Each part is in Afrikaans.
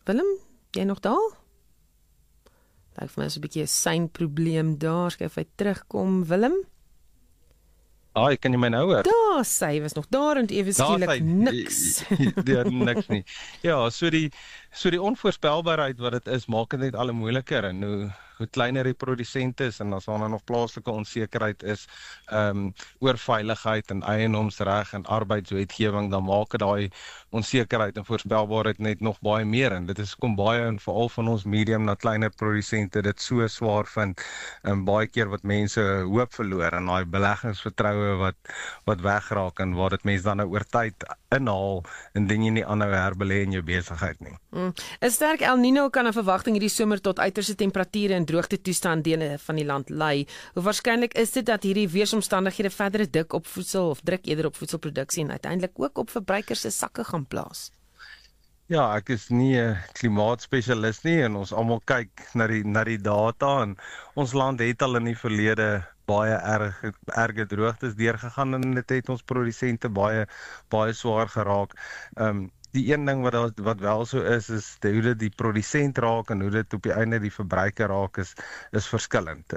Willem, jy nog daar? Lyk vir my is 'n bietjie 'n seinprobleem daar, skryf hy terugkom. Willem? Kan jy my nou hoor? Daar, sy was nog daar en ewe skielik niks. Niks nie. Ja, so die onvoorspelbaarheid wat dit is, maak dit net al moeiliker en hoe kleiner die produsent is en as daar nog plaaslike onsekerheid is oor veiligheid en eienoomsreg en arbeidswetgewing, dan maak dit daai onsekerheid en voorspelbaarheid net nog baie meer en dit is kom baie en veral van ons medium na kleiner produsente dit so swaar vind en baie keer wat mense hoop verloor en daai beleggingsvertroue wat wegraak en waar dit mense dan oor tyd inhaal indien jy nie aanhou herbelê in jou besigheid nie. 'n Sterk El Niño kan 'n verwagting hierdie somer tot uiterste temperature en droogte toestand dele van die land lei. Hoe waarskynlik is dit dat hierdie weeromstandighede verdere druk op voedsel of druk eerder op voedselproduksie en uiteindelik ook op verbruikers se sakke gaan plaas? Ja, ek is nie 'n klimaatspesialis nie en ons almal kyk na die data en ons land het al in die verlede baie erge droogtes deurgegaan en dit het ons produsente baie swaar geraak. Die een ding wat wel so is hoe dit die produsent raak en hoe dit op die einde die verbruiker raak is verskillend.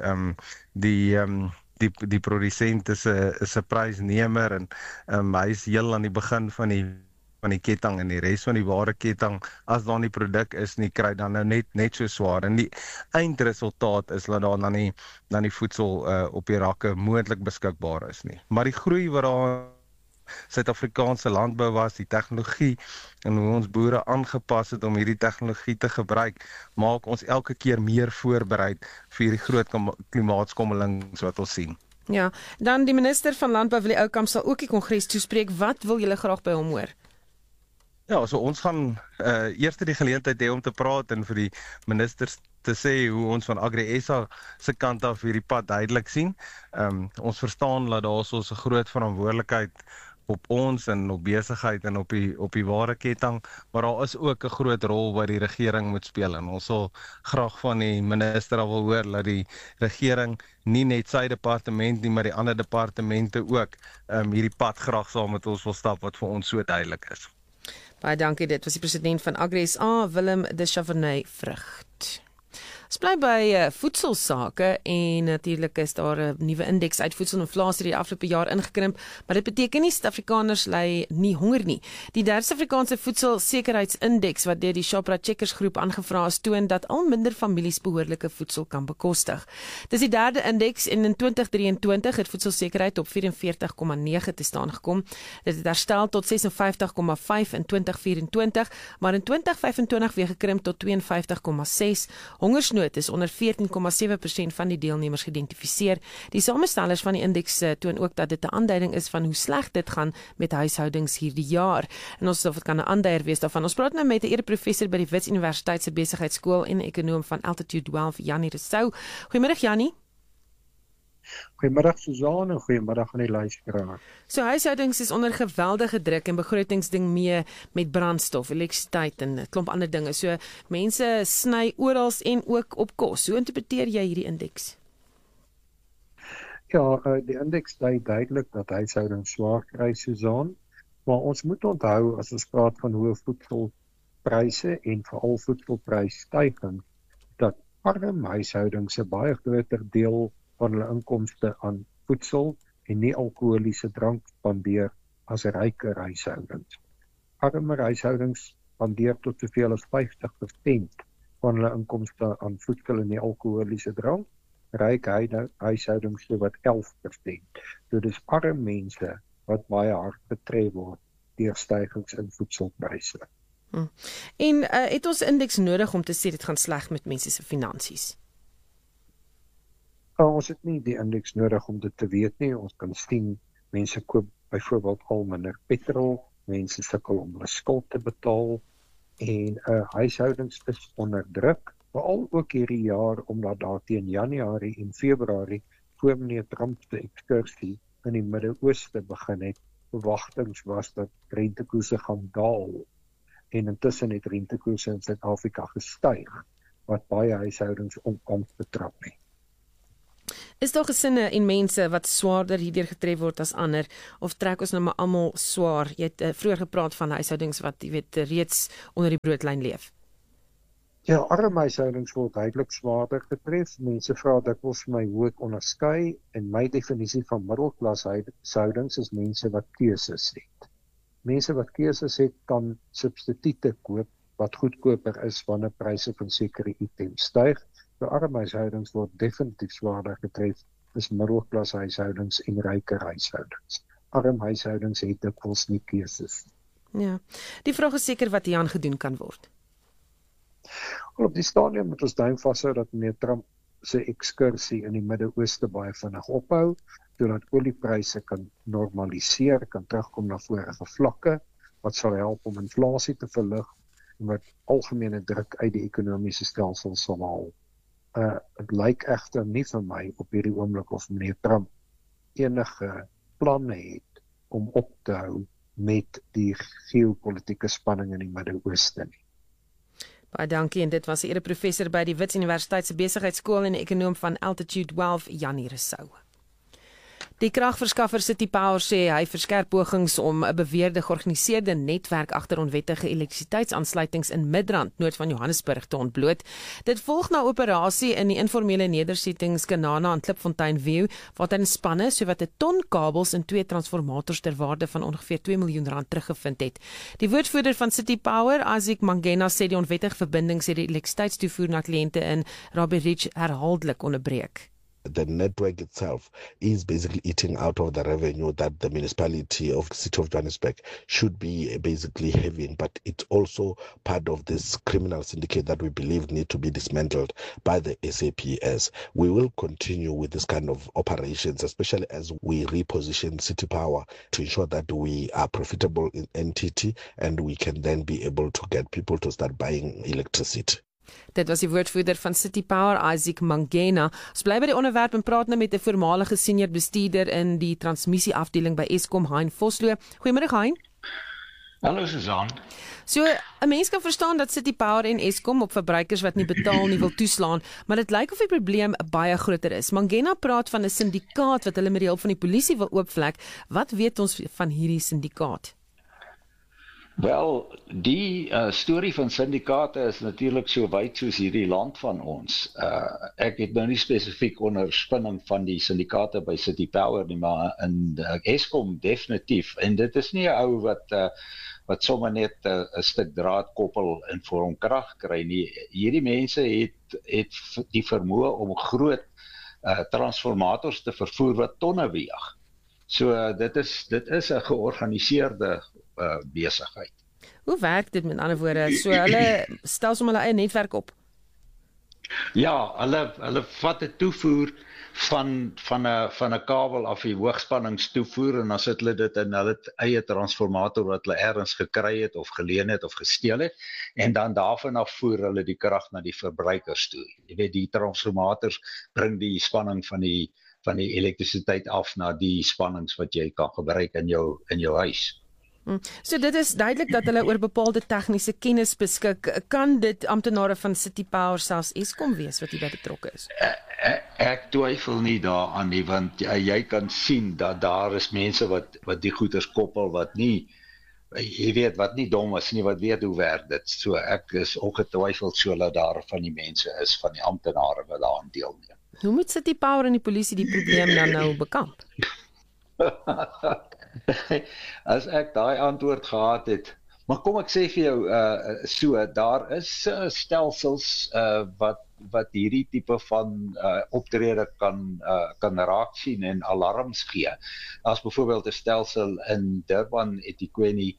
Die produsent is 'n prysnemer en hy is heel aan die begin van die ketting en die res van die ware ketting, as daar nie produk is nie, kry dan nou net so swaar. En die eindresultaat is dat daar dan die voedsel op die rakke moontlik beskikbaar is nie. Maar die groei wat daar Suid-Afrikaanse landbou was, die tegnologie en hoe ons boere aangepas het om hierdie tegnologie te gebruik, maak ons elke keer meer voorbereid vir die groot klimaatskommelings wat ons sien. Ja, dan die minister van Landbou Willie Oukamp sal ook die kongres toespreek. Wat wil julle graag by hom hoor? Ja, so ons gaan eers die geleentheid hê om te praat en vir die ministers te sê hoe ons van Agri SA se kant af hierdie pad duidelik sien. Ons verstaan dat daar so 'n groot verantwoordelikheid op ons en op besigheid en op die ware ketting, maar daar is ook 'n groot rol wat die regering moet speel en ons sal graag van die minister wil hoor dat die regering nie net sy departement nie, maar die ander departemente ook hierdie pad graag saam met ons wil stap wat vir ons so duidelik is. Baie dankie, dit was die president van Agri SA, Willem de Chavanay-Vrigt. Ons bly by voedselsake en natuurlik is daar 'n nuwe indeks uit voedselinflasie die afgelope jaar ingekrimp, maar dit beteken nie Suid-Afrikaners ly nie honger nie. Die derde Suid-Afrikaanse voedselsekerheidsindeks wat deur die Shoprite Checkers groep aangevra is, toon dat al minder families behoorlike voedsel kan bekostig. Dis die derde indeks en in 2023 het voedselsekerheid op 44,9 te staan gekom. Dit het herstel tot 56,5 in 2024, maar in 2025 weer gekrimp tot 52,6. Hongersnood is onder 14,7% van die deelnemers geïdentifiseer. Die samestellers van die indeks toon ook dat dit 'n aanduiding is van hoe sleg dit gaan met huishoudings hierdie jaar. En ons of dit kan 'n aanduier wees daarvan. Ons praat nou met 'n ereprofessor by die Wits Universiteit se Besigheidsskool en 'n ekonoom van Altitude Wealth, Jannie Rousseau. Goeiemôre Jannie. Goeiemiddag Suzanne en goeiemiddag aan die luisteraar. So huishoudings is onder geweldige druk en begrotingsding mee met brandstof, elektrisiteit en 'n klomp ander dinge. So mense sny oral en ook op kos. Hoe interpreteer jy hierdie indeks? Ja, die indeks dui duidelik dat huishoudings swaar kry, Suzanne. Maar ons moet onthou as ons praat van hoë voedselpryse en veral voedselprysstygings, dat arm huishoudings 'n baie groter deel van hulle inkomste aan voedsel en nie alkoholiese drank spandeer as ryker huishoudings. Armer huishoudings spandeer tot soveel as 50% van hulle inkomste aan voedsel en nie alkoholiese drank, ryk huishoudings so wat 11%. So dis arm mense wat baie hard betref word deur stygings in voedselpryse. En het ons indeks nodig om te sê dit gaan sleg met mense se finansies? Ons het nie die indeks nodig om dit te weet nie. Ons kan sien mense koop byvoorbeeld al minder petrol, mense sukkel om hulle skuld te betaal en huishoudings is onder druk, veral ook hierdie jaar omdat daar teen Januarie en Februarie voor meneer Trump se ekskursie in die Midde-Ooste begin het, verwagtings was dat rentekoerse gaan daal en intussen het rentekoerse in Suid-Afrika gestyg, wat baie huishoudings onkant betrap nie. Is daar gesinne en mense wat swaarder hierdeur getref word as ander, of trek ons nou maar almal swaar? Jy het vroeër gepraat van huishoudings wat jy weet reeds onder die broodlyn leef. Ja, arme huishoudings word duidelik swaarder getref. Mense vra dikwels vir my hoe ek onderskei, en my definisie van middelklas huishoudings is mense wat keuses het. Mense wat keuses het kan substituute koop wat goedkoper is wanneer pryse van sekere items styg. So arme huishoudings word definitief swaarder getref as middelklas huishoudings en ryker huishoudings. Arme huishoudings het dikwels nie keuses. Ja. Die vraag is seker wat hieraan gedoen kan word. Op die stadium moet ons duim vashou dat meneer Trump se ekskursie in die Midde-Ooste baie vinnig ophou, sodat oliepryse kan normaliseer, kan terugkom na vorige vlakke, wat sal help om inflasie te verlig en wat algemene druk uit die ekonomiese stelsel sal haal. Het lyk egter nie vir my op hierdie oomblik of meneer Trump enige planne het om op te hou met die geopolitiese spanning in die Midde-Ooste nie. Baie dankie, en dit was 'n ereprofessor by die Wits Universiteit se Besigheidskool en 'n ekonoom van Altitude Wealth, Janie Rousseau. Die kragverskaffer City Power sê hy verskerp pogings om 'n beweerde georganiseerde netwerk agter onwettige elektrisiteitsaansluitings in Midrand, noord van Johannesburg, te ontbloot. Dit volg na operasie in die informele nedersettings Kanana en Klipfontein View, waar tydens spanne sowat 'n ton kabels en 2 transformators ter waarde van ongeveer 2 miljoen rand teruggevind het. Die woordvoerder van City Power, Isaac Mangena, sê die onwettige verbindings het die elektrisiteitstoevoer na kliënte in Rabie Ridge herhaaldelik onderbreek. The network itself is basically eating out of the revenue that the municipality of the city of Johannesburg should be basically having, but it's also part of this criminal syndicate that we believe need to be dismantled by the SAPS. We will continue with this kind of operations, especially as we reposition City Power to ensure that we are profitable in entity and we can then be able to get people to start buying electricity. Dit was die woordvoerder van City Power, Isaac Mangena. Ons bly by die onderwerp en praat nou met 'n voormalige senior bestuurder in die transmissieafdeling by Eskom, Hein Vosloo. Goeiemôre Hein. Hallo Susan. So, 'n mens kan verstaan dat City Power en Eskom op verbruikers wat nie betaal nie wil toeslaan, maar dit lyk of die probleem baie groter is. Mangena praat van 'n syndikaat wat hulle met die hulp van die polisie wil oopvlek. Wat weet ons van hierdie syndikaat? Wel, die storie van syndikaate is natuurlik so wyd soos hierdie land van ons. Ek het nou nie spesifiek onderspinning van die syndikaate by City Power nie, maar in Eskom definitief. En dit is nie 'n ou wat sommer net 'n stuk draad koppel en vir hom krag kry nie. Hierdie mense het die vermoë om groot transformators te vervoer wat tonne weeg. So dit is 'n georganiseerde besigheid. Hoe werk dit met ander woorde? So hulle stel sommer hulle eie netwerk op. Ja, hulle vat 'n toevoer van 'n kabel af die hoogspanningstoevoer en dan sit hulle dit in hulle eie transformator wat hulle ergens gekry het of geleen het of gesteel het en dan daarvan af voer hulle die krag na die verbruikers toe. Jy weet, die transformators bring die spanning van die elektrisiteit af na die spannings wat jy kan gebruik in jou huis. So dit is duidelik dat hulle oor bepaalde tegniese kennis beskik. Kan dit amptenare van City Power selfs Eskom wees wat hierby betrokke is? Ek twyfel nie daaraan nie, want jy kan sien dat daar is mense wat die goeders koppel wat nie, jy weet, wat nie dom is nie, wat weet hoe werk dit. So ek is ongetwyfeld so dat daar van die mense is, van die amptenare wat daaraan deelneem. Hoe moet City Power en die polisie die probleem dan nou bekamp? As ek daai antwoord gehad het, maar kom ek sê vir jou, daar is stelsels wat hierdie tipe van optrede kan raak sien en alarms gee. As byvoorbeeld 'n stelsel in Durban, eThekwini,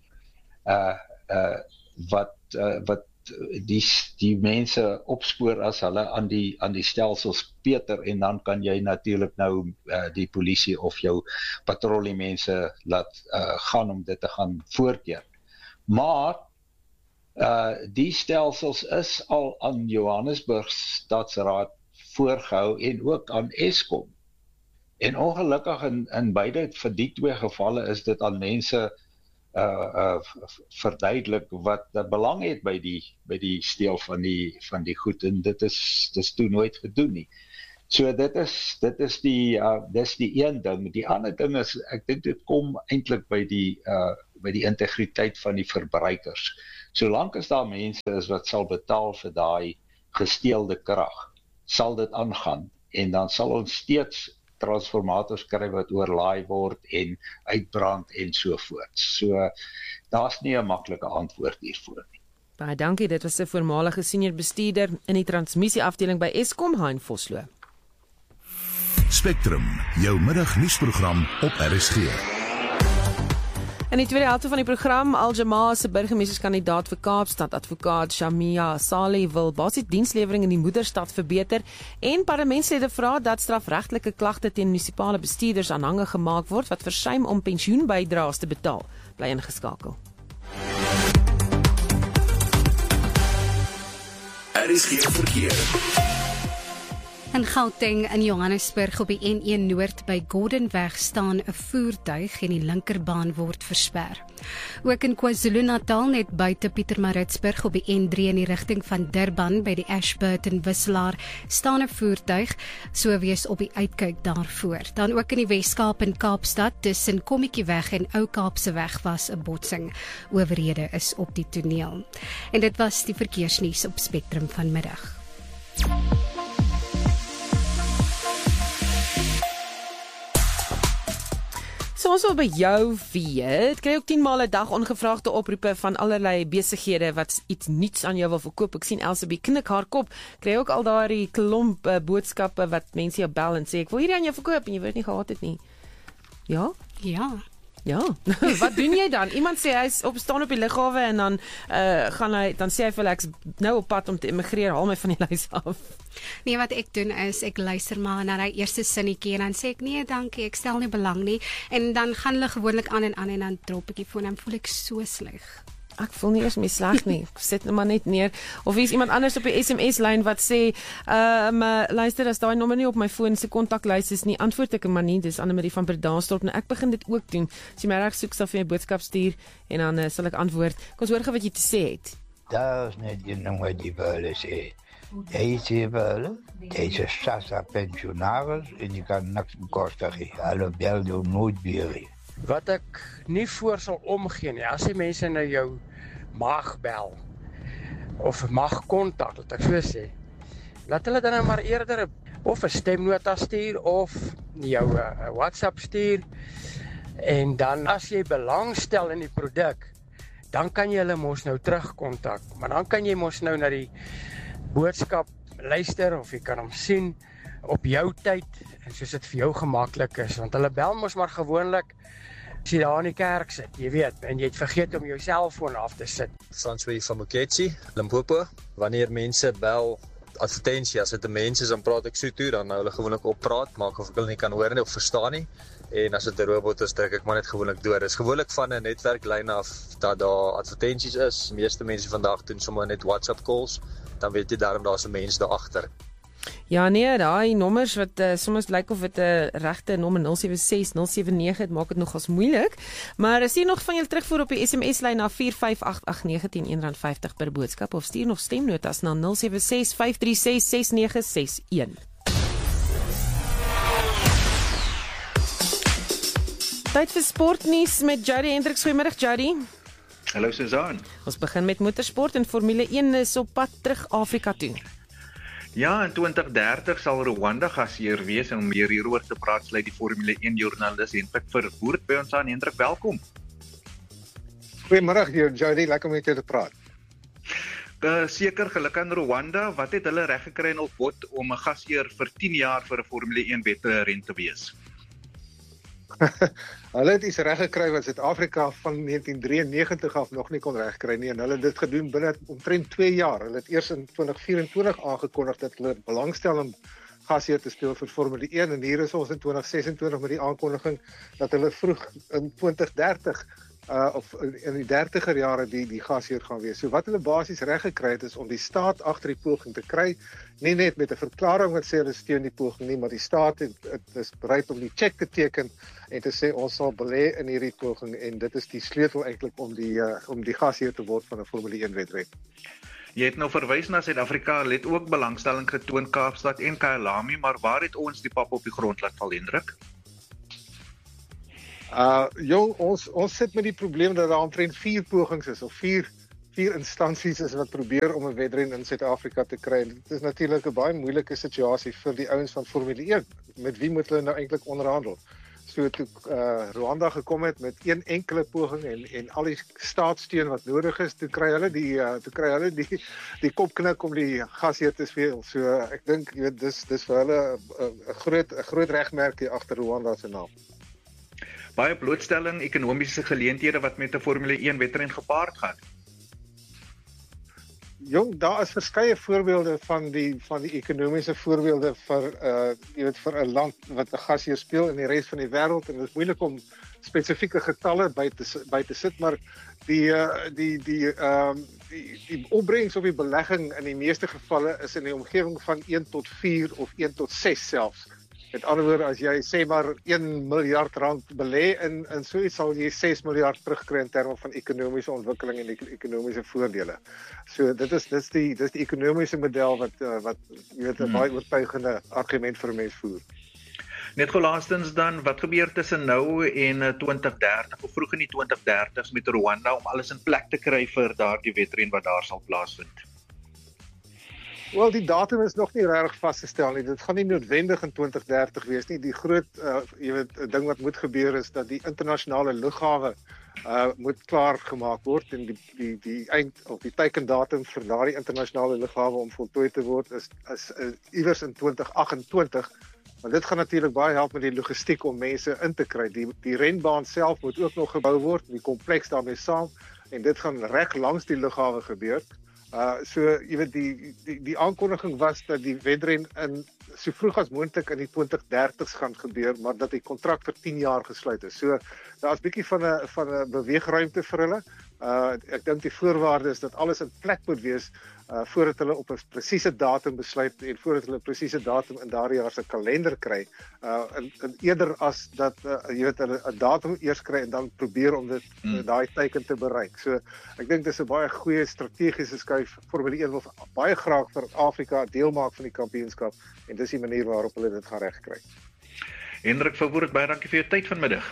wat die mense opspoor as hulle aan die stelsels peter, en dan kan jy natuurlik nou die polisie of jou patrollemense laat gaan om dit te gaan voorkeer. Maar die stelsels is al aan Johannesburg Stadsraad voorgehou en ook aan Eskom. En ongelukkig in beide vir die twee gevalle is dit aan mense verduidelik wat belang het by die steel van die goed, en dit is toe nooit gedoen nie. So dit is die een ding. Die ander ding is, ek dink dit kom eintlik by die integriteit van die verbruikers. Solank as daar mense is wat sal betaal vir daai gesteelde krag, sal dit aangaan en dan sal ons steeds transformators kry wat oorlaai word en uitbrand en so voort. So daar's nie 'n maklike antwoord hiervoor nie. Baie dankie, dit was 'n voormalige senior bestuurder in die transmissieafdeling by Eskom, Hein Vosloo. Spectrum, jou middagnuusprogram op RSG. In die tweede helfte van die program, Al-Jamaa se burgemeesterskandidaat vir Kaapstad, advokaat Shamia Saleh, wil basiese dienslewering in die moederstad verbeter en parlementslede vra dat strafregtelike klagte teen munisipale bestuurders aanhangig gemaak word wat versuim om pensioenbydraes te betaal. Bly ingeskakel. RSG verkeer. In Gauteng in Johannesburg op die N1 Noord by Gordonweg staan 'n voertuig en die linkerbaan word versper. Ook in KwaZulu-Natal net buite Pietermaritzburg op die N3 in die rigting van Durban by die Ashburton wisselaar staan 'n voertuig, so wees op die uitkyk daarvoor. Dan ook in die Wes-Kaap en Kaapstad tussen Kommetjieweg en Ou Kaapseweg was 'n botsing. Owerhede is op die toneel. En dit was die verkeersnuus op Spectrum vanmiddag. So ons wil by jou weet, kry ook 10 maal 'n dag ongevraagde oproepe van allerlei besighede wat iets nuuts aan jou wil verkoop. Ek sien Elsabie knik haar kop, kry ook al daardie klomp boodskappe wat mense jou bel en sê ek wil hierdie aan jou verkoop en jy weet nie gehad het nie. Ja? Ja. Wat doen jy dan? Iemand sê hy staan op die lughawe en dan dan sê hy vir ek's nou op pad om te immigreer, haal my van die lys af. Nee, wat ek doen is, ek luister maar na die eerste sinnetjie en dan sê ek, nee dankie, ek stel nie belang nie. En dan gaan hulle gewoonlik aan en dan drop ek die foon en voel ek so sleg. Ek voel nie eers meer sleg nie. Ek sit net maar net neer. Of is iemand anders op die SMS-lyn wat sê, luister, as daai nommer nie op my foon se kontaklys is nie, antwoord ek maar nie. Dis Annemarie van Bredasdorp. Nou ek begin dit ook doen. As jy my reg soek, sal vir my boodskap stuur en dan sal ek antwoord. Kom ons hoor gou wat jy te sê het. Daar's net een ding wat die wêreld sê. Jy sê wel, deze stassa pensionaris en jy kan niks bekostig nie. Hulle bel jou nooit weer. Wat ek nie voor sal omgee nie, as die mense nou jou mag bel of mag kontak, laat ek so sê, laat hulle dan maar eerder of 'n stemnota stuur of jou WhatsApp stuur en dan as jy belangstel in die produk, dan kan jy hulle mos nou terugkontak, maar dan kan jy mos nou na die boodskap luister of jy kan hom sien op jou tyd en soos dit vir jou gemaklik is, want hulle bel mos maar gewoonlik as jy daar in die kerk sit, jy weet, en jy het vergeet om jou selfoon af te sit. François van Moketsi, Limpopo, wanneer mense bel advertensie, as dit 'n mens is, dan praat ek so toe, dan hulle gewoonlik oppraat, maak of ek hulle nie kan hoor nie of verstaan nie, en as dit 'n robot is, druk ek maar net gewoonlik door. Dit is gewoonlik van 'n netwerklyn af dat daar advertensies is. Die meeste mense vandag doen sommer net WhatsApp calls, dan weet jy daarom daar's 'n mens daar agter. Ja nee, daai nommers wat soms lyk of dit 'n regte nommer 076 079, dit maak dit nogals moeilik. Maar stuur nog van julle terugvoer op die SMS-lyn na 45889 R1.50 per boodskap of stuur nog stemnotas na 076 536 6961. Tyd vir sportnuus met Jody Hendriks. Goeiemiddag Jody. Hallo Susan. Ons begin met motorsport en Formule 1 is op pad terug Afrika toe. Ja, in 2030 sal Rwanda gasheer wees en om meer hieroor te praat sluit die Formule 1 joernalis Hendrik Verwoerd by ons aan. Hendrik, welkom. Goeiemiddag Jody, lekker om met jou te praat. Seker geluk aan Rwanda, wat het hulle reg gekry in hul bod om 'n gasheer vir 10 jaar vir 'n Formule 1 wedren te wees? Hulle het iets reg gekry wat Suid-Afrika van 1993 af nog nie kon regkry nie en hulle het dit gedoen binne omtrent 2 jaar. Hulle het eers in 2024 aangekondig dat hulle belangstel om gasheer te speel vir Formule 1 en hier is ons in 2026 met die aankondiging dat hulle vroeg in 2030 of in die 30er jare die gasheer gaan wees. So wat hulle basies reg gekry het is om die staat agter die poging te kry, nie net met 'n verklaring wat sê hulle steun die poging nie, maar die staat is bereid om die cheque te teken en te sê ons sal belê in hierdie poging en dit is die sleutel eintlik om die gasheer te word van 'n Formule 1 wedren. Jy het nou verwys na Suid-Afrika, hulle het ook belangstelling getoon Kaapstad en Kyalami, maar waar het ons die pap op die grond laat val, Hendrik? Ons sit met die probleem dat daar omtrent 4 pogings is of 4 4 instansies is wat probeer om 'n wedren in Suid-Afrika te kry. Dit is natuurlik 'n baie moeilike situasie vir die ouens van Formule 1. Met wie moet hulle nou eintlik onderhandel? So toe Rwanda gekom het met een enkele poging en al die staatssteun wat nodig is, toe kry hulle die kopknik om die gasheer te speel. So ek dink jy weet dis vir hulle 'n groot regmerk hier agter Rwanda se naam. Baie blootstelling, ekonomiese geleenthede wat met 'n Formule 1 wedren gepaard gaan. Jong, daar is verskeie voorbeelde van die ekonomiese voorbeelde vir jy weet vir 'n land wat 'n gasheer speel in die res van die wêreld, en dit is moeilik om spesifieke getalle by te sit, maar die opbrengs op die belegging in die meeste gevalle is in die omgewing van 1 tot 4 of 1 tot 6 selfs. Met ander woorde, as jy sê maar 1 miljard rand belê in so iets, sal jy 6 miljard terugkry in terme van ekonomiese ontwikkeling en ekonomiese voordele. So dis die ekonomiese model wat jy weet 'n baie oortuigende argument vir 'n mens voer. Net gou laastens dan, wat gebeur tussen nou en 2030 of vroeg in die 2030s met Rwanda om alles in plek te kry vir daardie wedren wat daar sal plaasvind? Wel, die datum is nog nie regtig vasgestel nie. Dit gaan nie noodwendig in 2030 wees nie. Die groot jy weet ding wat moet gebeur is dat die internasionale lughawe moet klaar gemaak word, en die eind of die teikendatum vir daardie internasionale lughawe om voltooi te word is iewers in 2028. Maar dit gaan natuurlik baie help met die logistiek om mense in te kry. Die renbaan self moet ook nog gebou word, die kompleks daarmee saam, en dit gaan reg langs die lughawe gebeur. So jy weet die aankondiging was dat die wedren in so vroeg as moontlik in die 2030s gaan gebeur, maar dat die kontrak vir 10 jaar gesluit is. So daar's 'n bietjie van 'n beweegruimte vir hulle. Ek dink die voorwaarde is dat alles in plek moet wees voordat hulle op 'n presiese datum besluit en voordat hulle 'n presiese datum in daardie jaar se kalender kry. En eerder as dat jy weet hulle 'n datum eers kry en dan probeer om dit daai teiken te bereik. So ek dink dis 'n baie goeie strategiese skuif. Formule 1 wil baie graag vir Afrika deel maak van die kampioenskap, en dis die manier waarop hulle dit gaan regkry. Hendrik Verwoerd, baie dankie vir jou tyd vanmiddag.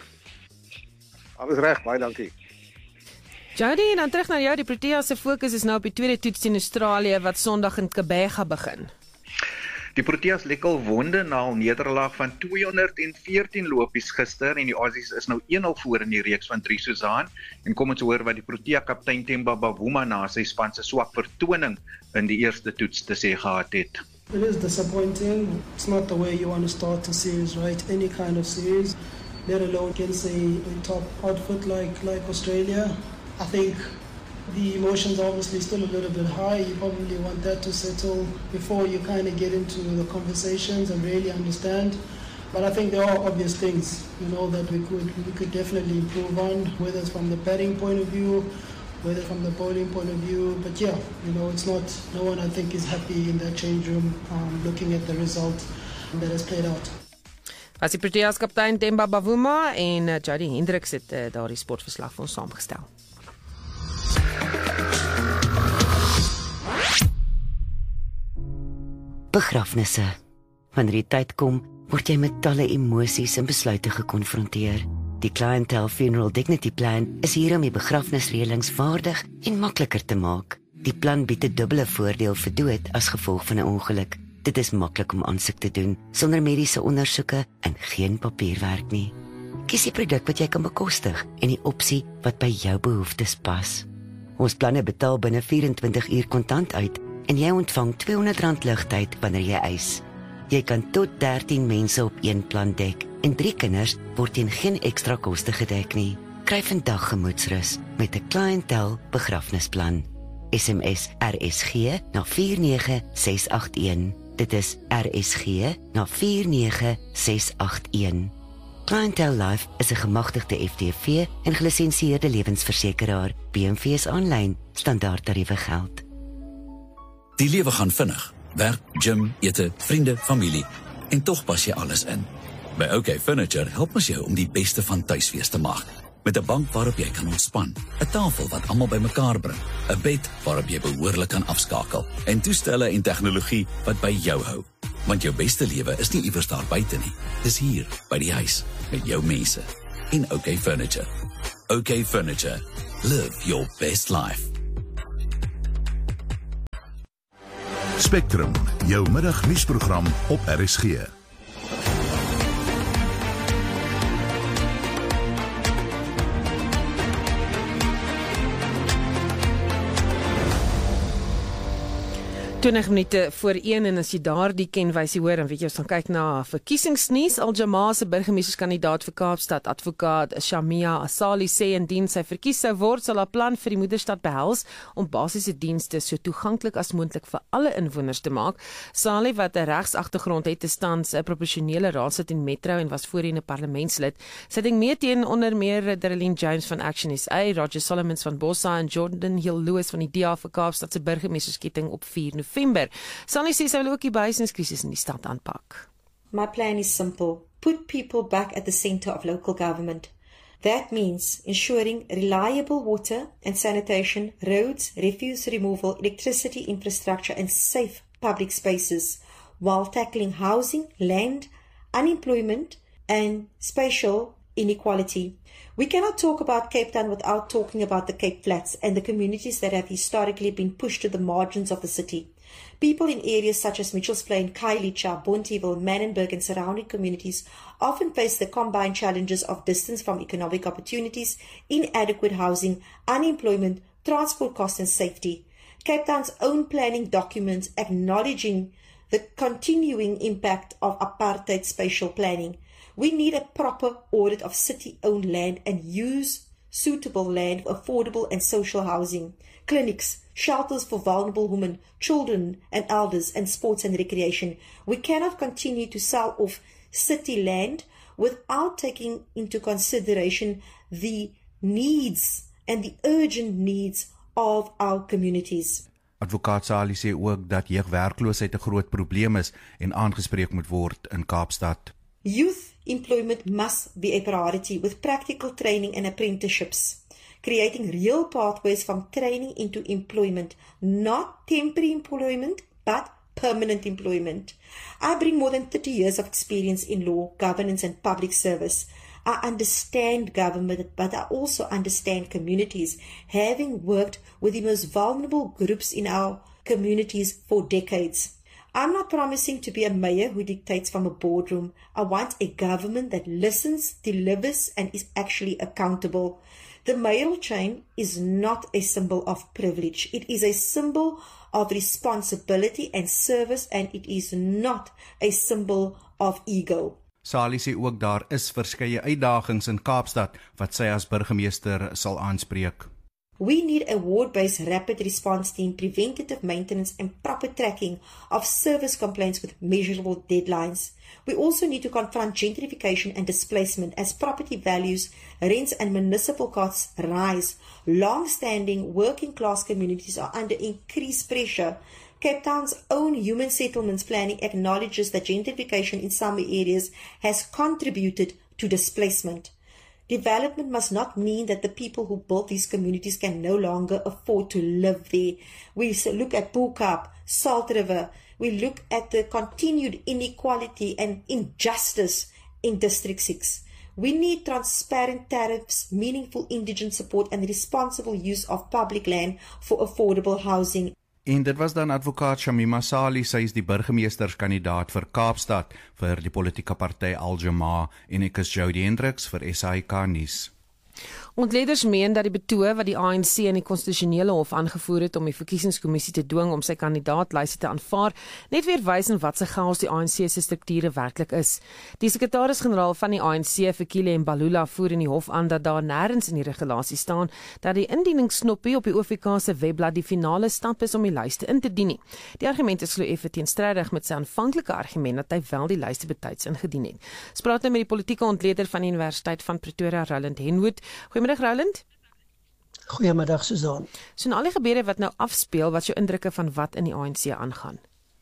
Alles reg, baie dankie. Jody, en dan terug na jou. Die Proteas se fokus is nou op die tweede toets in Australië wat Sondag in Quebec begin. Die Proteas lek al wonde na 'n nederlaag van 214 lopies gister, en die Aussies is nou 1-0 voor in die reeks van 3 soos aan. En kom ons hoor wat die Protea kaptein Themba Bavuma na sy span se swak vertoning in die eerste toets te sê gehad het. It is disappointing. It's not the way you want to start a series, right? Any kind of series, let alone against a top outfit like Australia. I think the emotions are obviously still a little bit high. You probably want that to settle before you kind of get into the conversations and really understand. But I think there are obvious things, that we could definitely improve on, whether it's from the batting point of view, whether from the bowling point of view. But yeah, it's not, no one I think is happy in that change room looking at the result that has played out. As die Proteas kaptein Themba Bavuma en Jody Hendricks het daardie sportverslag vir ons saamgestel. Begrafnisse. Wanneer die tyd kom, word jy met talle emosies en besluite gekonfronteer. Die Clientele Funeral Dignity Plan is hier om die begrafnisreëlings vaardig en makliker te maak. Die plan bied 'n dubbele voordeel vir dood as gevolg van 'n ongeluk. Dit is maklik om aansoek te doen, sonder mediese ondersoeke en geen papierwerk nie. Kies die produk wat jy kan bekostig en die opsie wat by jou behoeftes pas. Ons planne betaal binne 24 uur kontant uit en jy ontvang R200 ligtyd wanneer jy eis. Jy kan tot 13 mense op een plan dek en 3 kinders word teen geen ekstra koste gedek nie. Kry vandag gemoedsrus met 'n Clientele begrafnisplan. SMS RSG na 49681. Dit is RSG na 49681. Clientele Life is 'n gemagtigde FTV en gelisensieerde lewensversekeraar. BMV is aanlyn, standaard tariewe geld. Die lewe gaan vinnig. Werk, gym, ete, vriende, familie. En tog pas jy alles in. By OK Furniture help ons jou om die beste van tuisfees te maak. Met 'n bank waarop jy kan ontspan, 'n tafel wat almal bymekaar bring, 'n bed waarop jy behoorlik kan afskakel en toestelle en tegnologie wat by jou hou. Want jou beste lewe is nie iewers daar buite nie. Dis hier by die huis met jou mense. En OK Furniture. OK Furniture. Live your best life. Spectrum, jou middagnuusprogram op RSG. Minute voor 1 en as jy daardie kenwysie hoor, dan weet jy ons gaan kyk na verkiesingsnuus. Al-Jamaa se burgemeesterskandidaat vir Kaapstad, advokaat Shamia Asali sê indien sy verkies sou word, sal haar plan vir die moederstad behels om basiese dienste so toeganklik as moontlik vir alle inwoners te maak. Asali wat 'n regsagtergrond het, is tans 'n proporsionele raadslid in Metro en was voorheen 'n parlementslid. Sy ding mee teen onder meer Darlene James van Action SA, Roger Solomons van Bossa en Jordan Hill Lewis van die DA vir Kaapstad se burgemeestersketting op 4 November. Sally sê sy wil ook die behuisingskrisis in die stad aanpak. My plan is simple. Put people back at the center of local government. That means ensuring reliable water and sanitation, roads, refuse removal, electricity infrastructure and safe public spaces, while tackling housing, land, unemployment and spatial inequality. We cannot talk about Cape Town without talking about the Cape Flats and the communities that have historically been pushed to the margins of the city. People in areas such as Mitchells Plain, Khayelitsha, Bonteheuwel, Manenberg and surrounding communities often face the combined challenges of distance from economic opportunities, inadequate housing, unemployment, transport costs and safety. Cape Town's own planning documents acknowledging the continuing impact of apartheid spatial planning. We need a proper audit of city-owned land and use suitable land for affordable and social housing, clinics, shelters for vulnerable women, children and elders, and sports and recreation. We cannot continue to sell off city land without taking into consideration the needs and the urgent needs of our communities. Advokaat Sali sê ook dat jeugwerkloosheid 'n groot probleem is en aangespreek moet word in Kaapstad. Youth employment must be a priority with practical training and apprenticeships, creating real pathways from training into employment, not temporary employment, but permanent employment. I bring more than 30 years of experience in law, governance and public service. I understand government, but I also understand communities, having worked with the most vulnerable groups in our communities for decades. I'm not promising to be a mayor who dictates from a boardroom. I want a government that listens, delivers, and is actually accountable. The mayoral chain is not a symbol of privilege. It is a symbol of responsibility and service, and it is not a symbol of ego. Sali sê ook daar is verskeie uitdagings in Kaapstad wat sy as burgemeester sal aanspreek. We need a ward-based rapid response team, preventative maintenance and proper tracking of service complaints with measurable deadlines. We also need to confront gentrification and displacement as property values, rents and municipal costs rise. Long-standing working-class communities are under increased pressure. Cape Town's own human settlements planning acknowledges that gentrification in some areas has contributed to displacement. Development must not mean that the people who built these communities can no longer afford to live there. We look at Poolkaap, Salt River. We look at the continued inequality and injustice in District 6. We need transparent tariffs, meaningful indigent support and responsible use of public land for affordable housing. En dit was dan advokaat Shamima Sali, sy is die burgemeesterskandidaat vir Kaapstad vir die politieke party Al-Jamaa en ek is Jody Hendricks vir SAK nuus. Ontleeders meen dat die betoog wat die ANC in die konstitusionele hof aangevoer het om die verkiesingskommissie te dwing om sy kandidaatlyste te aanvaar, net weer wys in wat se chaos die ANC se strukture werklik is. Die sekretaris-generaal van die ANC, Fikile Mbalula, voer in die hof aan dat daar nêrens in die regulasie staan dat die indieningsknoppie op die OFK se webblad die finale stap is om die lyste in te dien nie. Die argument is glo effe teenstrydig met sy aanvanklike argument dat hy wel die lyste betyds ingedien het. Ons praat nou met die politieke ontleder van die Universiteit van Pretoria, Roland Henwood. Goeiemiddag Roland. Goeiemiddag Susan. So al die gebeure wat nou afspeel, wat is jou indrukke van wat in die ANC aangaan?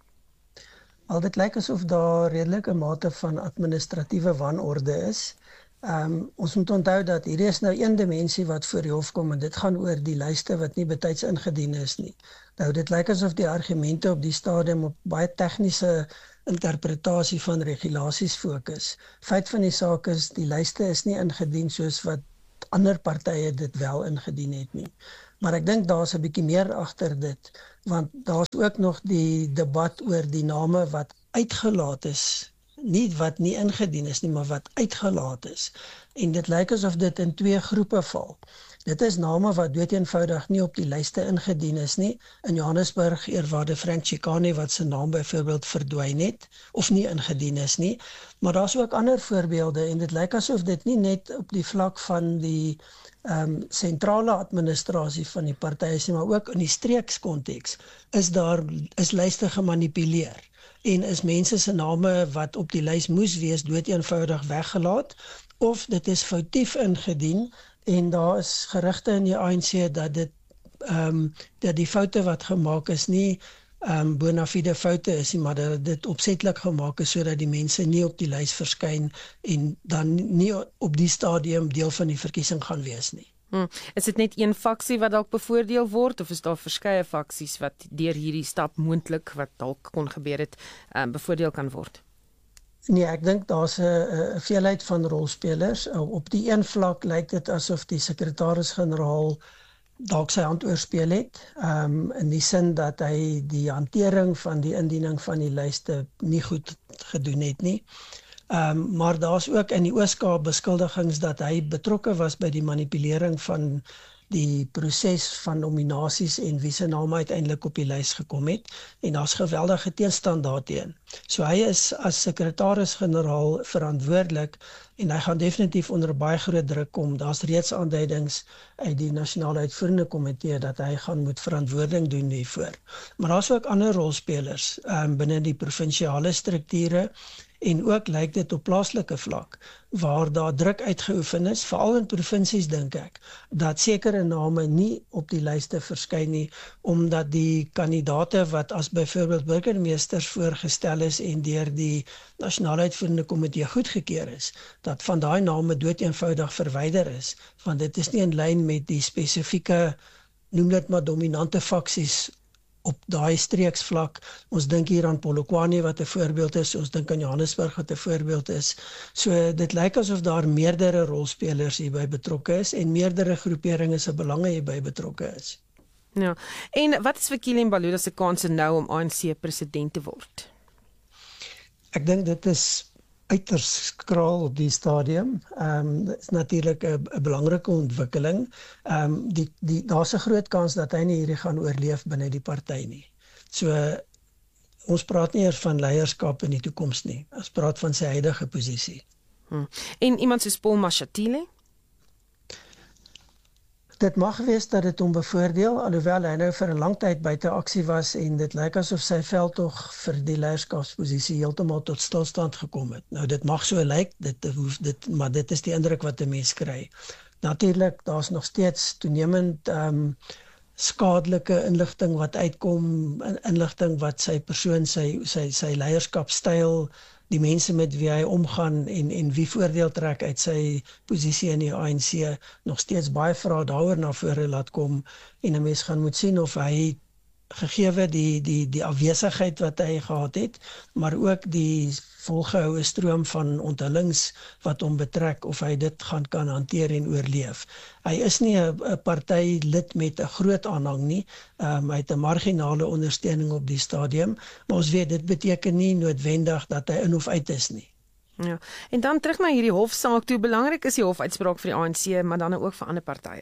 Al dit lyk asof daar redelike mate van administratiewe wanorde is. Ons moet onthou dat hier is nou een dimensie wat voor die hof kom en dit gaan oor die lyste wat nie betyds ingedien is nie. Nou dit lyk asof die argumente op die stadium op baie tegniese interpretasie van regulasies fokus. Feit van die saak is die lyste is nie ingedien soos wat ander partye dit wel ingedien het nie. Maar ek dink daar's 'n bietjie meer agter dit, want daar's ook nog die debat oor die name wat uitgelaat is, nie wat nie ingedien is nie, maar wat uitgelaat is. En dit lyk asof dit in 2 groepe val. Dit is name wat doeteenvoudig nie op die lyste ingedien is nie. In Johannesburg, eerwaarde Frank Chikane wat sy naam byvoorbeeld verdwyn het, of nie ingedien is nie. Maar daar's ook ander voorbeelde, en dit lyk asof dit nie net op die vlak van die sentrale administrasie van die partye is nie, maar ook in die streekskonteks is lyste gemanipuleer. En is mense se name wat op die lys moes wees doeteenvoudig weggelaat, of dit is foutief ingedien, en daar is gerugte in die ANC dat die foute wat gemaak is nie bona fide foute is nie, maar dat dit opsetlik gemaak is sodat die mense nie op die lys verskyn en dan nie op die stadium deel van die verkiesing gaan wees nie. Is dit net een faksie wat dalk bevoordeel word, of is daar verskeie faksies wat deur hierdie stap moontlik wat dalk kon gebeur het, bevoordeel kan word? Nee, ek dink daar's 'n veelheid van rolspelers. Op die een vlak lyk dit asof die sekretaris-generaal dalk sy hand oorspeel het, in die sin dat hy die hantering van die indiening van die lyste nie goed gedoen het nie. Maar daar's ook in die Oos-Kaap beskuldigings dat hy betrokke was by die manipulering van die proses van nominasies en wie se naam uiteindelik op die lys gekom het, en daar's geweldige teenstand daarteen. So hy is as sekretaris-generaal verantwoordelik, en hy gaan definitief onder baie groot druk kom. Daar's reeds aanduidings uit die nasionale uitvoerende komitee dat hy gaan moet verantwoording doen hiervoor. Maar daar's ook ander rolspelers binne die provinsiale strukture, en ook lyk dit op plaaslike vlak, waar daar druk uitgeoefen is, veral in provinsies dink ek, dat sekere name nie op die lyste verskyn nie, omdat die kandidate wat as byvoorbeeld burgemeesters voorgestel is en deur die nasionale uitvoerende komitee goedgekeur is, dat van daai name doeteenvoudig verwyder is, want dit is nie in lyn met die spesifieke, noem dit maar dominante faksies op daai streeksvlak. Ons dink hier aan Polokwane wat 'n voorbeeld is, ons dink aan Johannesburg wat 'n voorbeeld is. So dit lyk asof daar meerdere rolspelers hierby betrokke is en meerdere groeperinge se belange hierby betrokke is. Ja. En wat is vir Kilian Baloda se kanse nou om ANC president te word? Ek dink dit is uiters skraal op die stadium. Dit is natuurlik 'n belangrike ontwikkeling. Daar's 'n groot kans dat hy nie hierdie gaan oorleef binne die party nie. So ons praat nie eers van leierskap in die toekoms nie. Ons praat van sy huidige posisie. En iemand soos Paul Mashatile? Dit mag wees dat dit hom bevoordeel, alhoewel hy nou vir 'n lang tyd buite aksie was en dit lyk asof sy veldtog vir die leierskapsposisie heeltemal tot stilstand gekom het. Nou dit mag so lyk, maar dit is die indruk wat 'n mens kry. Natuurlik, daar's nog steeds toenemend skadelike inligting wat uitkom, inligting wat sy persoon, sy leierskapstyl, die mense met wie hy omgaan en wie voordeel trek uit sy posisie in die ANC, nog steeds baie vrae daaroor na vore laat kom, en 'n mens gaan moet sien of hy gegeewe die afwesigheid wat hy gehad het, maar ook die volgehoue stroom van onthullings wat hom betrek, of hy dit kan hanteer en oorleef. Hy is nie 'n partylid met 'n groot aanhang nie, hy het 'n marginale ondersteuning op die stadium, maar ons weet dit beteken nie noodwendig dat hy in of uit is nie. Ja, en dan terug na hierdie hofsaak toe, belangrik is die hofuitspraak vir die ANC, maar dan ook vir ander partye.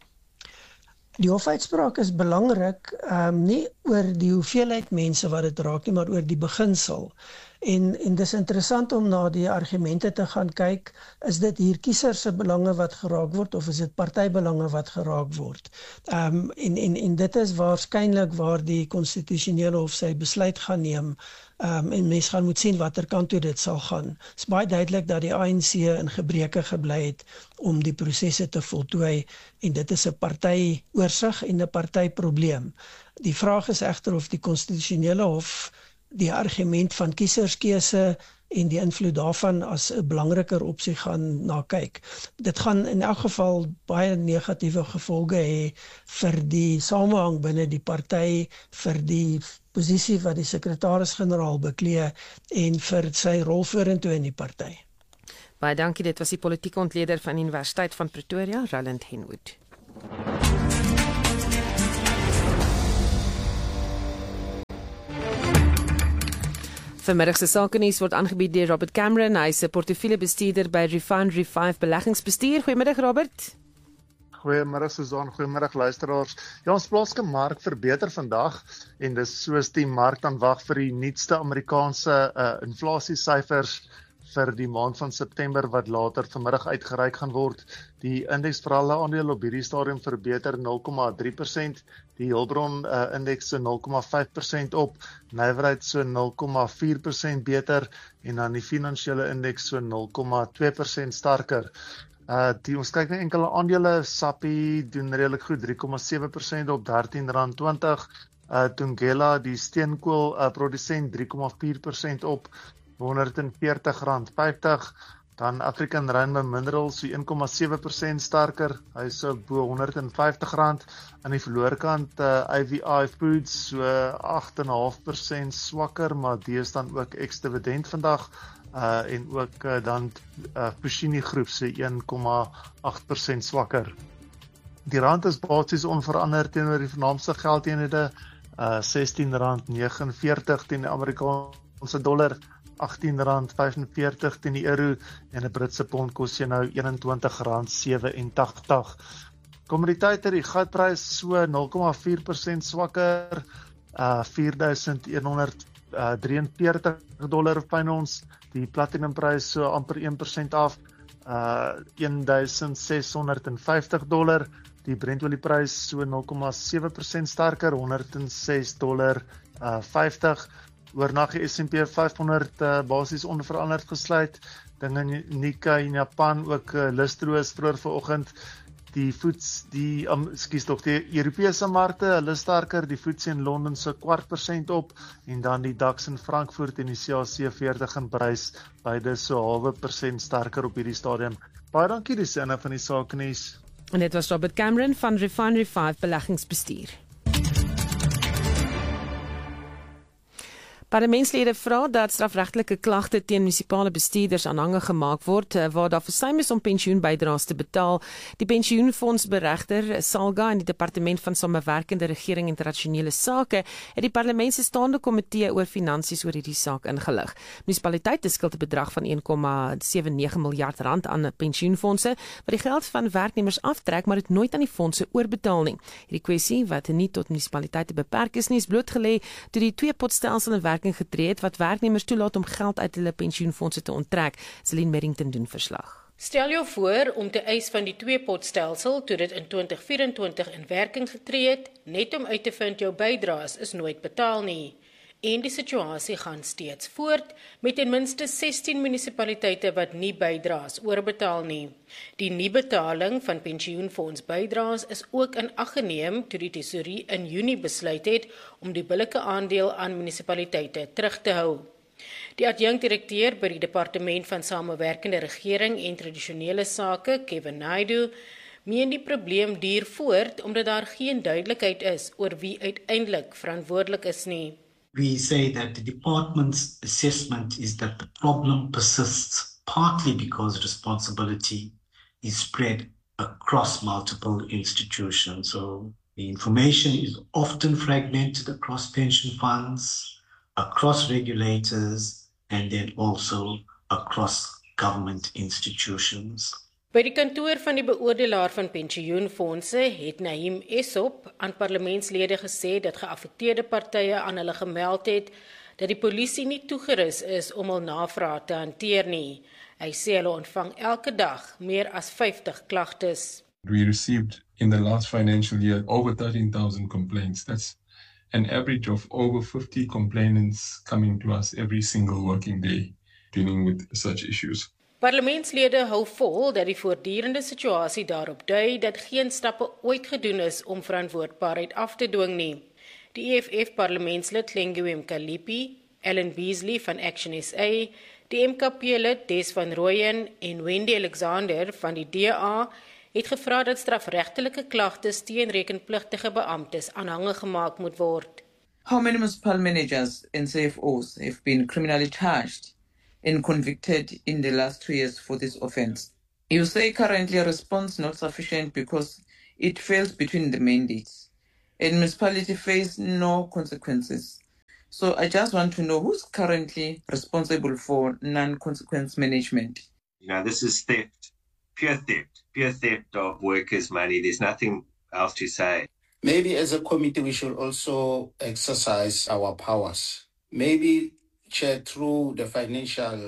Die hofuitspraak is belangrik, nie oor die hoeveelheid mense wat dit raak nie, maar oor die beginsel. En dis interessant om na die argumente te gaan kyk, is dit hier kiesers se belange wat geraak word, of is dit partybelange wat geraak word? En dit is waarskynlik waar die konstitusionele hof sy besluit gaan neem, en mens gaan moet sien watter kant toe dit sal gaan. Het is baie duidelik dat die ANC in gebreke gebly het om die prosesse te voltooi, en dit is 'n partyoorsigs en 'n partyprobleem. Die vraag is egter of die konstitusionele hof die argument van kieserskeuse en die invloed daarvan as 'n belangriker opsie gaan na kyk. Dit gaan in elk geval baie negatiewe gevolge hê vir die samehang binne die party, vir die posisie wat die sekretaris-generaal beklee en vir sy rol vorentoe in die party. Baie dankie, dit was die politieke ontleder van Universiteit van Pretoria, Roland Henwood. Vanmiddag se sakenuus word aangebied deur Robert Cameron. Hy is 'n portefeuljebestuurder by Refinery 5 Beleggingsbestuur. Goeiemiddag Robert. Goeiemiddag Susan, goeiemiddag luisteraars. Ja, ons plaaslike mark verbeter vandag en dis soos die mark dan wag vir die nuutste Amerikaanse inflasiesyfers vir die maand van September wat later vanmiddag uitgereik gaan word. Die indeks vir alle aandele op hierdie stadium verbeter 0,3%, die Hulbron indeks so 0,5% op, nywerheid so 0,4% beter en dan die finansiële indeks so 0,2% sterker. Ons kyk na enkele aandele, Sappi doen redelik goed, 3,7% op R13.20, Thungela, die steenkool produsent 3,4% op, R140.50, dan African Rainbow Minerals so 1,7% sterker, hy is so bo R150, aan die verloorkant AVI Foods so 8,5% swakker, maar die is dan ook ex-dividend vandag, en ook dan Pushini Groep se 1,8% swakker. Die rand is basies onveranderd teenoor die vernaamste geldeenhede, R16.49 teen die Amerikaanse dollar, R18.45 teen die euro en 'n Britse pond kos jy nou R21.87. Kommoditeite, die goudprys so 0,4% swakker, $4,143 per ons, die platinumprys so amper 1% af, $1,650, die Brentolieprys so 0,7% sterker, $106.50. Oornag die S&P 500 basies onveranderd gesluit. Dinge in Nikkei in Japan ook lustroos vroeër vanoggend. Die Europese markte, hulle sterker, die FTSE in Londen so 0,25% op en dan die DAX in Frankfurt en die CAC 40 in Parys beide so 0,5% sterker op hierdie stadium. Baie dankie dis ene van die sakenuus. En dit was Robert Cameron van Refinery 5 Beleggingsbestuur. Parlementslede vra dat strafregtelike klagte teen munisipale bestuurders aanhangig gemaak word waar daar versuim is om pensioenbydraes te betaal. Die pensioenfondsberegter Salga en die departement van samewerkende regering internasionale sake het die parlement se staande komitee oor finansies oor hierdie saak ingelig. Munisipaliteite skuld 'n bedrag van R1,79 miljard aan pensioenfondse wat die geld van werknemers aftrek, maar dit nooit aan die fondse oorbetaal nie. Hierdie kwessie wat nie tot munisipaliteite beperk is nie, is blootgelê toe die twee-potstelsel in werking getree het wat werknemers toelaat om geld uit hulle pensioenfondse te onttrek. Celine Merrington doen verslag. Stel jou voor om te eis van die twee-potstelsel toe dit in 2024 in werking getree het, net om uit te vind jou bydraes is nooit betaal nie. En die situasie gaan steeds voort met ten minste 16 munisipaliteite wat nie bydraes oorbetaal nie. Die nie-betaling van pensioenfondsbydraes is ook in ag geneem toe die tesourie in Junie besluit het om die billike aandeel aan munisipaliteite terug te hou. Die adjunkdirekteur by die Departement van Samewerkende Regering en Tradisionele Sake, Kevin Naidu, meen die probleem duur voort omdat daar geen duidelikheid is oor wie uiteindelik verantwoordelik is nie. We say that the department's assessment is that the problem persists partly because responsibility is spread across multiple institutions. So the information is often fragmented across pension funds, across regulators, and then also across government institutions. By die kantoor van die beoordelaar van pensioenfondse het Naim Esop aan parlementslede gesê dat geaffekteerde partye aan hulle gemeld het dat die polisie nie toegerus is om hul navrae te hanteer nie. Hy sê hulle ontvang elke dag meer as 50 klagtes. We received in the last financial year over 13,000 complaints. That's an average of over 50 complainants coming to us every single working day dealing with such issues. Parlementslede hou vol dat die voortdurende situasie daarop dui dat geen stappe ooit gedoen is om verantwoordbaarheid af te dwing nie. Die EFF parlementslid Tlengiwe Mkalipi, Ellen Beasley van Action SA, die MKP-lid Des van Rooyen en Wendy Alexander van die DA het gevra dat strafregtelike klagtes teen rekenpligtige beamptes aanhangig gemaak moet word. How many municipal managers and CFOs have been criminally charged and convicted in the last 2 years for this offence? You say currently a response not sufficient because it fails between the mandates and municipality face no consequences. So I just want to know who's currently responsible for non-consequence management. This is theft, pure theft of workers' money. There's nothing else to say. Maybe as a committee, we should also exercise our powers. Maybe, Chair, through the financial,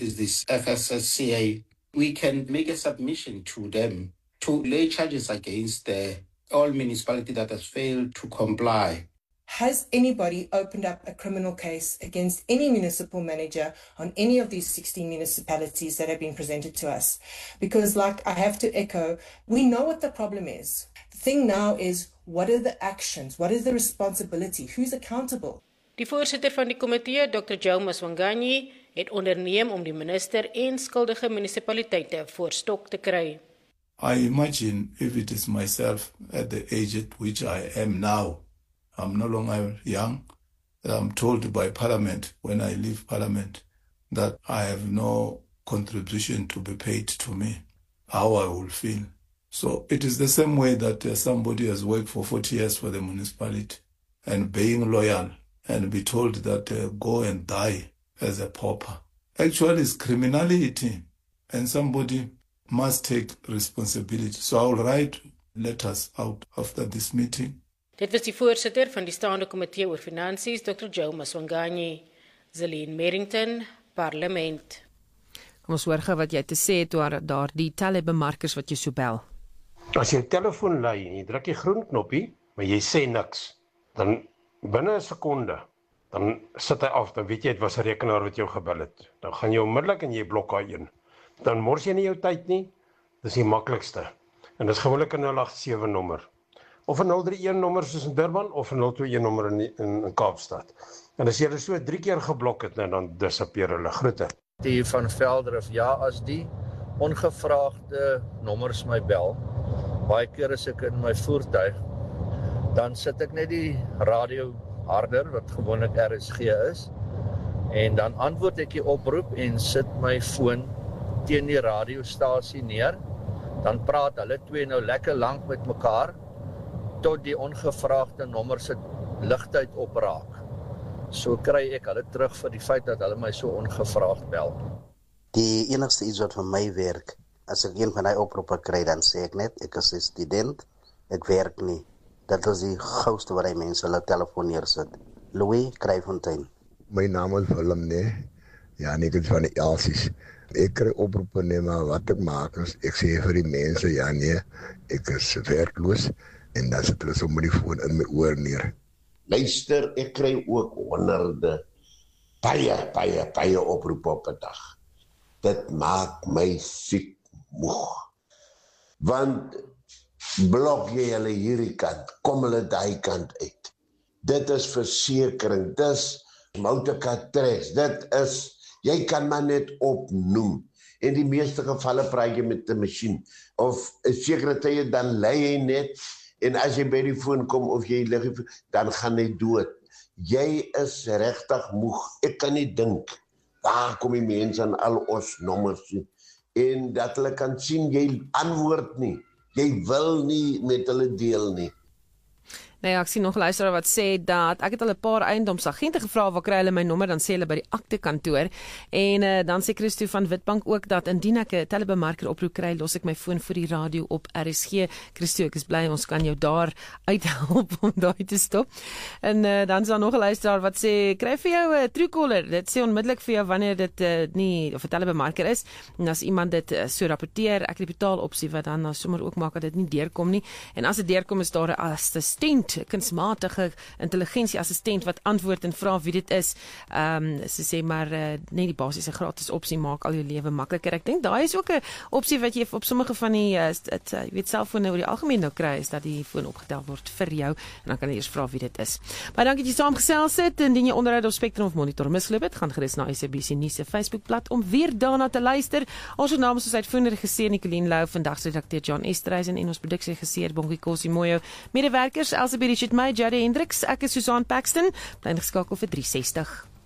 FSSCA, we can make a submission to them to lay charges against all municipalities that has failed to comply. Has anybody opened up a criminal case against any municipal manager on any of these 16 municipalities that have been presented to us? Because, like I have to echo, we know what the problem is. The thing now is, what are the actions? What is the responsibility? Who's accountable? Die voorsitter van die komitee, Dr. Joe Maswanganyi, het onderneem om die minister en skuldige munisipaliteite voor stok te kry. I imagine if it is myself at the age at which I am now, I'm no longer young. I'm told by Parliament, when I leave Parliament, that I have no contribution to be paid to me, how I will feel. So it is the same way that somebody has worked for 40 years for the municipality and being loyal and be told that go and die as a pauper. Actually, it's criminality and somebody must take responsibility. So I will write letters out after this meeting. Dit was die voorsitter van die staande komitee oor finansies, Dr. Joe Maswanganyi. Zelene Merrington, Parlement. Kom ons hoor gou wat jy te sê het oor daardie telebemarkers wat jy so bel. As jy 'n telefoon lei en jy druk die groen knoppie, maar jy sê niks, dan binne 'n sekonde, dan sit hy af, dan weet jy dit was 'n rekenaar wat jou gebel het. Dan gaan jy onmiddellik en jy blok daai een. Dan mors jy nie jou tyd nie. Dis die maklikste. En dis gewoonlik 'n 087 nommer. Of 'n 031 nommer soos in Durban of 'n 021 nommer in Kaapstad. En as jy hulle so 3 keer geblok het, dan disappeer hulle. Groete. Die van Veldrif, ja, as die ongevraagde nommers my bel, baie keer as ek in my voertuig, dan sit ek net die radio harder, wat gewoonlik RSG is, en dan antwoord ek die oproep en sit my foon teen die radiostasie neer, dan praat hulle twee nou lekker lank met mekaar, tot die ongevraagde nommer se ligtyd opraak. So kry ek hulle terug vir die feit dat hulle my so ongevraagd bel. Die enigste iets wat vir my werk, as ek een van die oproepe kry, dan sê ek net, ek is 'n student, ek werk nie. Dat is die gouste wat die mense hulle telefoon neersit. Louis Kryfontein. My naam is Willem, nee. Ja, ek is van die Elsies. Ek kry oproepe, nee, maar wat ek maak is, ek sê vir die mense, ja nee, ek is werkloos, en dan sit hulle so met die foon in my oor neer. Luister, ek kry ook honderde, baie oproepe op 'n dag. Dit maak my siek moeg. Want blok jy hulle hierdie kant, kom hulle daai kant uit. Dit is versekering, dis motorkatres, dit is, jy kan maar net opnoem. In die meeste gevalle praat jy met 'n masjien, of 'n sekere tye dan lei jy net, en as jy by die foon kom, of jy lig, dan gaan jy dood. Jy is regtig moeg, ek kan nie dink, waar kom die mense aan al ons nommers, en dat hulle kan sien, jy antwoord nie, jy wil nie met hulle deel nie. Nou ja, ek sien nog 'n luisteraar wat sê dat ek het al 'n paar eiendomsagente gevra waar kry hulle my nommer, dan sê hulle by die aktekantoor. En dan sê Christo van Witbank ook dat indien ek 'n telebemarker oproep kry, los ek my foon vir die radio op RSG. Christo, ek is bly ons kan jou daar uithelp om daai te stop. En dan is daar nog 'n luisteraar wat sê kry vir jou 'n Truecaller. Dit sê onmiddellik vir jou wanneer dit nie of 'n telebemarker is. En as iemand dit so rapporteer, ek het die betaalopsie wat dan sommer ook maak dat dit nie deurkom nie. En as dit deurkom, is daar 'n assistent, kunsmatige intelligensieassistent wat antwoord en vra wie dit is. Sy sê maar net die basiese gratis opsie maak al jou lewe makliker. Ek dink daai is ook 'n opsie wat jy op sommige van die jy weet selfone oor die algemeen nou kry, is dat die foon opgetel word vir jou en dan kan jy eers vra wie dit is. Baie dankie dat jy saamgesels het. Indien jy onderhoud op Spectrum of Monitor misgeloop het, gaan gerus na SABC Nuus se Facebookblad om weer daarna te luister. Ons het namens ons uitvoerende regisseur Nicoline Lou, vandag se redakteur John Estreisen en ons produksieregisseur Bongie Kosimoyo, medewerkers Elsabie Richard May, Jade Hendricks, ek is Susan Paxton, bly geskakel vir 360.